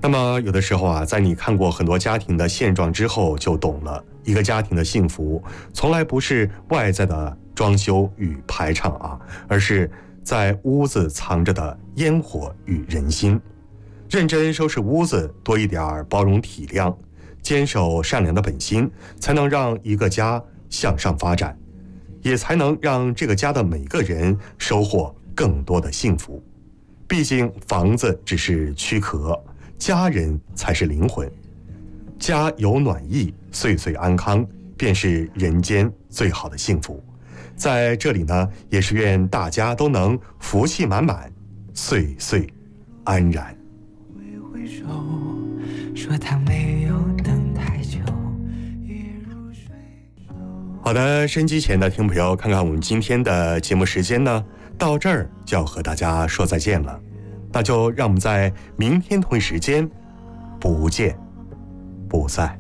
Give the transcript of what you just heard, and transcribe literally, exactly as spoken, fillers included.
那么有的时候啊，在你看过很多家庭的现状之后，就懂了，一个家庭的幸福从来不是外在的装修与排场啊，而是在屋子藏着的烟火与人心。认真收拾屋子，多一点包容体谅，坚守善良的本心，才能让一个家向上发展，也才能让这个家的每个人收获更多的幸福。毕竟房子只是躯壳，家人才是灵魂。家有暖意，岁岁安康，便是人间最好的幸福。在这里呢，也是愿大家都能福气满满，岁岁安然。 挥挥手，说他没有等太久，也入睡。 好的，收音机前的听众朋友，看看我们今天的节目时间呢，到这儿就要和大家说再见了。那就让我们在明天同一时间不见不散。